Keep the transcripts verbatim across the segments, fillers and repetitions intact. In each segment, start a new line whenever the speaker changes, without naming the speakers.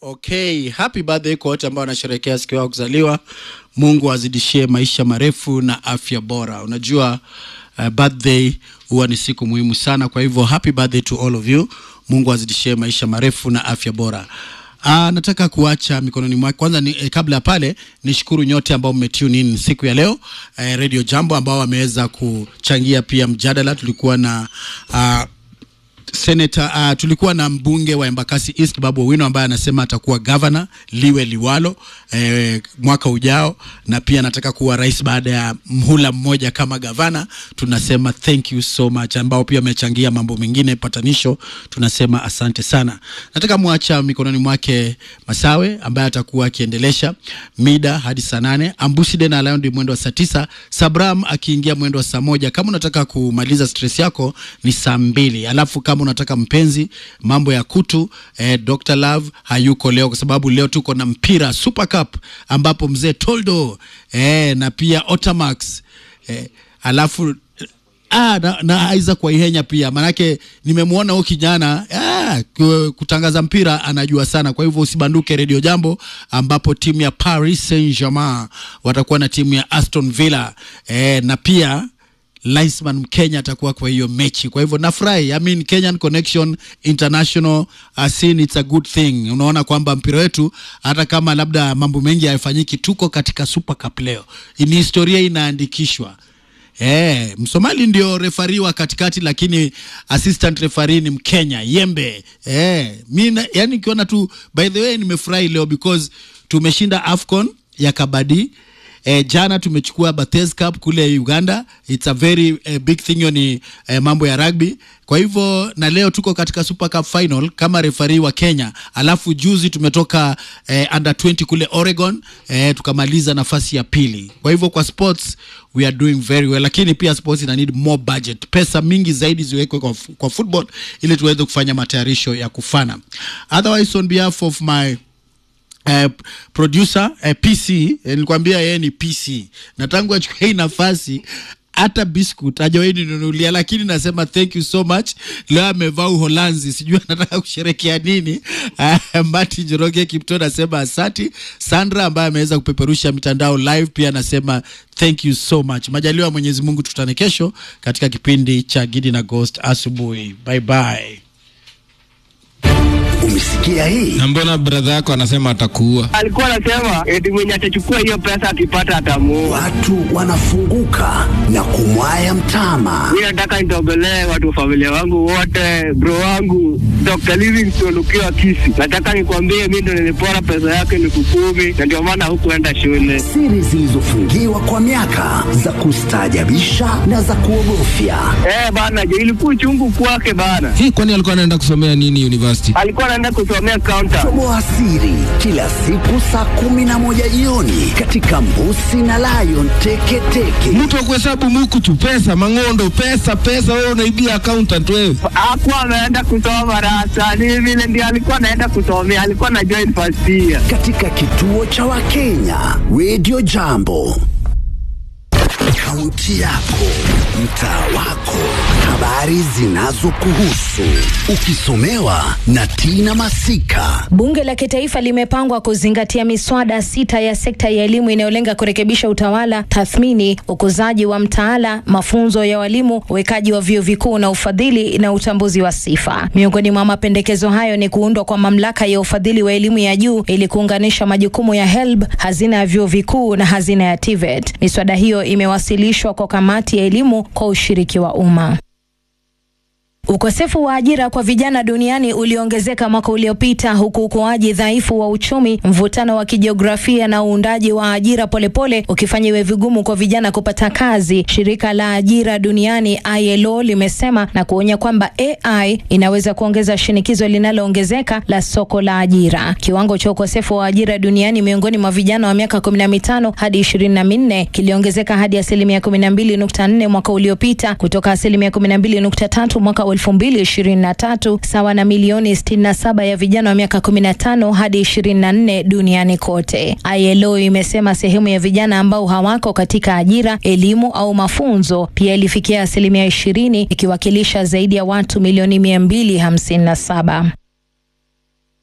Okay, happy birthday kwa wote ambao wanasherehekea siku yao kuzaliwa. Mungu azidishie maisha marefu na afya bora. Unajua uh, birthday huwa ni siku muhimu sana, kwa hivyo happy birthday to all of you. Mungu azidishie maisha marefu na afya bora. Ah, nataka kuacha mikononi mwako. Kwanza ni, eh, kabla pale nishukuru nyote ambao mmetune in siku ya leo eh, Radio Jambo ambao wameweza kuchangia pia mjadala. Tulikuwa na ah, Senator, uh, tulikuwa na mbunge wa Embakasi East Babu Owino ambaye anasema atakuwa governor liwe liwalo eh, mwaka ujao, na pia anataka kuwa rais baada ya mhula mmoja kama governor. Tunasema thank you so much. Ambao pia amechangia mambo mengine patanisho, tunasema asante sana. Nataka muacha mikononi mwake Masawe ambaye atakuwa akiendelesha mida hadi saa nane, Ambuside na Lion mwendo wa saa tisa, Sabram akiingia mwendo wa saa moja. Kama unataka kumaliza stress yako ni saa mbili. Alafu kama unataka mpenzi mambo ya kutu eh, Doctor Love hayuko leo kwa sababu leo tuko na mpira Super Cup ambapo mzee Toldo eh, na pia Otamax eh, alafu ah, na, na Isaac kwa Ihenya pia, manake nimemuona huyo kijana ah, kutangaza mpira anajua sana. Kwa hivyo usibanduke Radio Jambo ambapo timu ya Paris Saint-Germain watakuwa na timu ya Aston Villa eh, na pia Linesman Mkenya atakuwa kwa hiyo mechi. Kwa hivyo nafurahi, I mean Kenyan connection international uh, scene, it's a good thing. Unaona kwamba mpira wetu hata kama labda mambo mengi hayafanyiki, tuko katika Super Cup leo. Ni historia inaandikishwa. Eh, Msomali ndio referee wa katikati lakini assistant referee ni Mkenya, Yembe. Eh, mimi yani kiona tu, by the way nimefurahi leo because tumeshinda AFCON ya kabadi. Eh, jana tumechukua Bates Cup kule Uganda. It's a very uh, big thing yoni uh, mambo ya rugby. Kwa hivyo na leo tuko katika Super Cup final kama referee wa Kenya. Alafu juzi tumetoka uh, under twenty kule Oregon, uh, tukamaliza nafasi ya pili. Kwa hivyo kwa sports we are doing very well, lakini pia sports ina need more budget. Pesa mingi zaidi ziwekwe kwa, kwa football ili tuweze kufanya matayarisho ya kufana. Otherwise, on behalf of my Uh, producer uh, P C, uh, nilikwambia yeye ni P C na tangu achukue hii nafasi hata biscuit hajawahi ninunulia, lakini nasema thank you so much. Leo amevaa Uholanzi, sijui anataka kusherehekea nini. uh, Mati Njoroge Kipto nasema asante. Sandra ambaye ameweza kupeperusha mitandao live pia nasema thank you so much. Majaliwa Mwenyezi Mungu, tutane kesho katika kipindi cha Gidi na Ghost asubuhi. Bye bye.
Umesikia hii?
Na mbona brother yako anasema atakuua?
Alikuwa anasema eti mwenye atachukua hiyo pesa akipata atamuua.
Watu wanafunguka na kumwaya mtama.
Mimi nataka nitogolee watu wa familia wangu wote, bro wangu Doctor Livingstone ukiwa Kisi. Nataka nikwambie mimi ndo nilipora pesa yake elfu kumi na ndio maana hukuenda shule.
Siri zilizofungiwa kwa miaka za kustaajabisha na za kuogofya.
Eh bana, je, ilikuwa chungu kwake bana.
Hii kwani alikuwa anaenda kusomea nini university?
Alikuwa anaenda kusomea counter.
Toboa siri kila siku saa kumi na moja jioni katika Mbusi na Lion Teke Teke.
Mtu akuhesabu muku tu pesa, mangondo, pesa, pesa, wewe unaibia accountant wewe.
Hakuwa anaenda kusoma rasa, ni vile ndio alikuwa anaenda kusomea, alikuwa na join first year.
Katika kituo cha Wakenya, Radio Jambo. Kaunti yako, mtaa wako, habari zinazokuhusu, ukisomewa na Tina Masika.
Bunge la kitaifa limepangwa kuzingatia miswada sita ya sekta ya elimu inayolenga kurekebisha utawala, tathmini, ukuzaji wa mtaala, mafunzo ya walimu, uwekaji wa vyuo vikuu na ufadhili na utambuzi wa sifa. Miongoni mwa mapendekezo hayo ni kuundwa kwa mamlaka ya ufadhili wa elimu ya juu ili kuunganisha majukumu ya H E L B, hazina ya vyuo vikuu na hazina ya T V E T. Miswada hiyo imewasilishwa kwa kamati ya elimu kwa ushiriki wa umma. Ukosefu wa ajira kwa vijana duniani uliongezeka mwaka uliopita, huku ukuaji dhaifu wa uchumi, mvutano wa kijiografia na uundaji wa ajira polepole ukifanya iwe vigumu kwa vijana kupata kazi. Shirika la ajira duniani I L O limesema na kuonya kwamba A I inaweza kuongeza shinikizo linaloongezeka la soko la ajira. Kiwango cha ukosefu wa ajira duniani miongoni mwa vijana wa miaka kumi na mitano hadi ishirini na minne kiliongezeka hadi asilimia kumi na mbili nukta nne mwaka uliopita kutoka asilimia kumi na mbili nukta tatu mwaka elfu mbili ishirini na tatu, sawa na milioni sitini na saba ya vijana wa miaka kumi na tano hadi ishirini na nne duniani kote. I L O imesema sehemu ya vijana ambao hawako katika ajira, elimu au mafunzo pia ilifikia asilimia ishirini, ikiwakilisha zaidi ya watu milioni mia mbili hamsini na saba.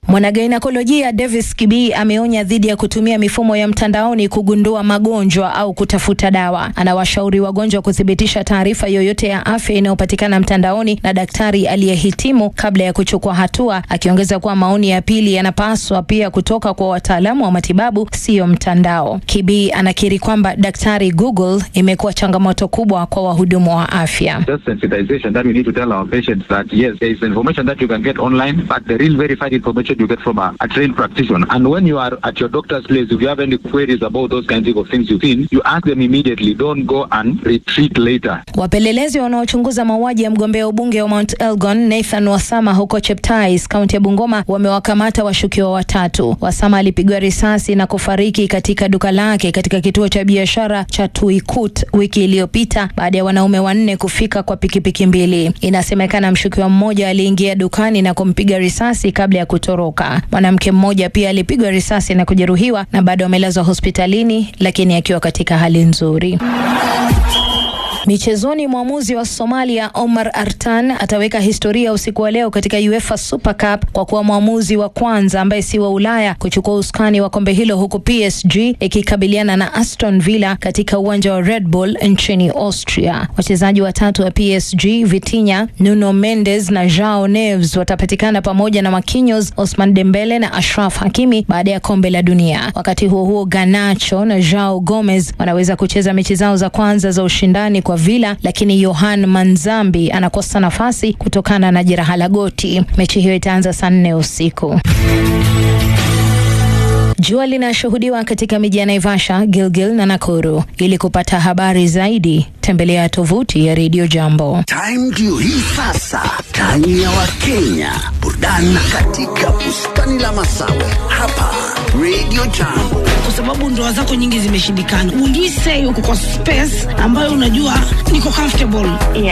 Mwanagainekolojia Davis Kibii ameonya dhidi ya kutumia mifumo ya mtandaoni kugundua magonjwa au kutafuta dawa. Anawashauri wagonjwa kuthibitisha taarifa yoyote ya afya inayopatikana mtandaoni na daktari aliyehitimu kabla ya kuchukua hatua, akiongeza kuwa maoni ya pili yanapaswa pia kutoka kwa wataalamu wa matibabu, sio mtandao. Kibii anakiri kwamba daktari Google imekuwa changamoto kubwa kwa wahudumu wa afya.
Just sensitization that we need to tell our patients that yes, there is information that you can get online, but the real verified information you get from a, a trained practitioner. And when you are at your doctor's place, if you have any queries about those kinds of things you've seen, you ask them immediately. Don't go and retreat later.
Wapelelezi wanaochunguza mauaji ya mgombea ubunge wa Mount Elgon Nathan Wasama huko Cheptais, kaunti ya Bungoma, wamewakamata washukiwa watatu. Wasama alipigwa risasi na kufariki katika duka lake katika kituo cha biashara cha Tuikut wiki iliyopita baada ya wanaume wanne kufika kwa pikipiki mbili. Inasemekana mshukiwa mmoja aliingia dukani na kumpiga risasi kabla ya kutoroka. Mwanamke mmoja pia alipigwa risasi na kujeruhiwa na bado amelazwa hospitalini, lakini akiwa katika hali nzuri. Michezoni, mwamuzi wa Somalia Omar Artan ataweka historia usiku wa leo katika UEFA Super Cup kwa kuwa mwamuzi wa kwanza ambaye si wa Ulaya kuchukua usukani wa kombe hilo, huku P S G ikikabiliana na Aston Villa katika uwanja wa Red Bull nchini Austria. Wachezaji watatu wa P S G, Vitinha, Nuno Mendes na Joao Neves, watapatikana pamoja na Marquinhos, Osman Dembele na Ashraf Hakimi baada ya kombe la dunia. Wakati huo huo, Garnacho na Joao Gomez wanaweza kucheza mechi zao za kwanza za ushindani kwa Villa, lakini Yohan Manzambi anakosa nafasi kutokana na jeraha la goti. Mechi hiyo itaanza saa nne usiku. Jua linashuhudiwa katika miji ya Naivasha, Gilgil na Nakuru. Ili kupata habari zaidi, tembelea tovuti ya Radio Jambo.
Time ndio hii sasa. Time ya Wakenya. Burudani katika bustani la Masawe. Hapa Radio Jambo.
Kwa sababu ndoa zako nyingi zimeshindikana. Would we say uko kwa space ambayo unajua niko comfortable? Yeah.